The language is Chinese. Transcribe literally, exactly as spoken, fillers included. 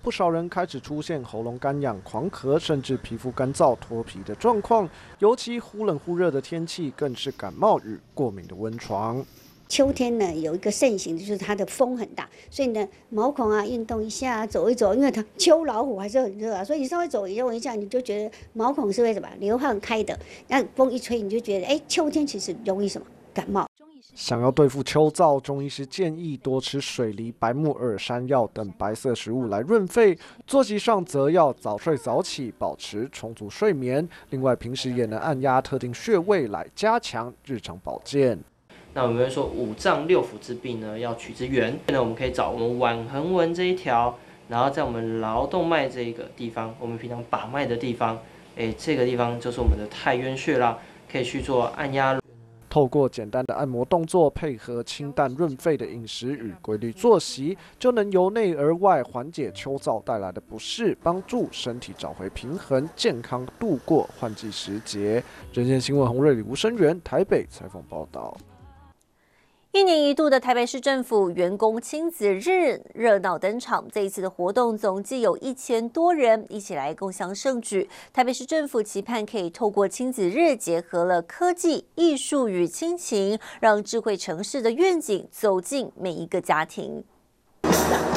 不少人开始出现喉咙干痒、狂咳，甚至皮肤干燥、脱皮的状况。尤其忽冷忽热的天气，更是感冒与过敏的温床。 秋天呢，有一个盛行的就是它的风很大，所以呢，毛孔啊运动一下，走一走，因为它秋老虎还是很热啊，所以你稍微走移动一下，你就觉得毛孔是会什么流汗开的，那风一吹，你就觉得哎，秋天其实容易什么感冒。 想要对付秋燥，中医师建议多吃水梨、白木耳、山药等白色食物来润肺。作息上则要早睡早起，保持充足睡眠。另外，平时也能按压特定穴位来加强日常保健。 那我们会说五脏六腑之病呢，要取之源。那我们可以找我们腕横纹这一条，然后在我们劳动脉这一个地方，我们平常把脉的地方，哎，这个地方就是我们的太渊穴啦，可以去做按压。 透过简单的按摩动作，配合清淡润肺的饮食与规律作息，就能由内而外缓解秋燥带来的不适，帮助身体找回平衡，健康度过换季时节。人间新闻洪瑞里、吴声源台北采访报道。 一年一度的台北市政府员工亲子日热闹登场，这一次的活动总计有一千多人一起来共襄盛举。台北市政府期盼可以透过亲子日结合了科技、艺术与亲情，让智慧城市的愿景走进每一个家庭。